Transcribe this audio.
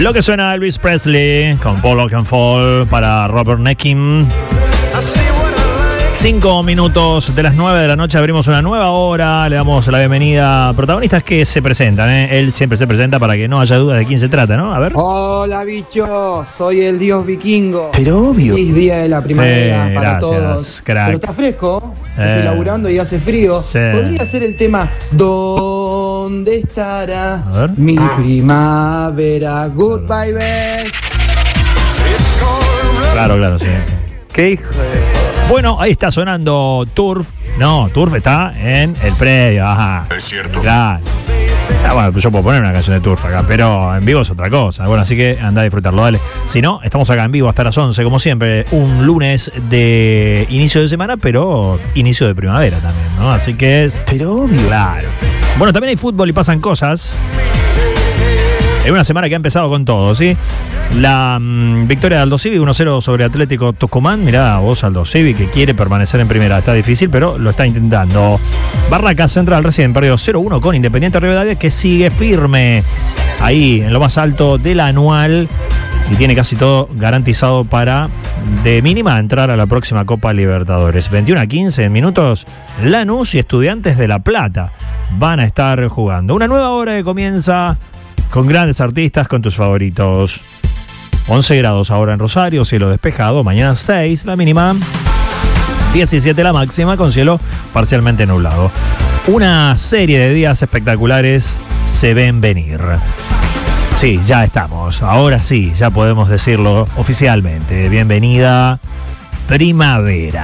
Lo que suena Elvis Presley con Paul Oakenfold para Robert Neckin. 5 minutos de las 9 de la noche, abrimos una nueva hora, le damos la bienvenida a protagonistas que se presentan, Él siempre se presenta para que no haya dudas de quién se trata, ¿no? A ver. Hola, bicho, soy el dios vikingo. Pero obvio. Feliz día de la primavera Sí, para gracias, todos. crack. Pero está fresco, estoy laburando y hace frío. Sí. Podría ser el tema ¿Dónde estará A ver. mi primavera? Goodbye, best. Claro, sí. ¿Qué hijo de...? Bueno, ahí está sonando Turf. No, Turf está en el predio. Ajá. Es cierto. Claro. Bueno, yo puedo poner una canción de Turf acá, pero en vivo es otra cosa. Bueno, así que anda a disfrutarlo, dale. Si no, estamos acá en vivo hasta las 11, como siempre. Un lunes de inicio de semana, pero inicio de primavera también, ¿no? Así que es... Pero obvio. Claro. Bueno, también hay fútbol y pasan cosas. En una semana que ha empezado con todo, ¿sí? La victoria de Aldo Civi 1-0 sobre Atlético Tucumán. Mirá vos, Aldo Civi, que quiere permanecer en primera. Está difícil, pero lo está intentando. Barracas Central recién perdió 0-1 con Independiente Rivadavia, que sigue firme ahí en lo más alto del anual y tiene casi todo garantizado para, de mínima, entrar a la próxima Copa Libertadores. 21-15 minutos, Lanús y Estudiantes de La Plata van a estar jugando. Una nueva hora que comienza con grandes artistas, con tus favoritos. 11 grados ahora en Rosario, cielo despejado. Mañana 6 la mínima, 17 la máxima, con cielo parcialmente nublado. Una serie de días espectaculares se ven venir. Sí, ya estamos. Ahora sí, ya podemos decirlo oficialmente. Bienvenida primavera.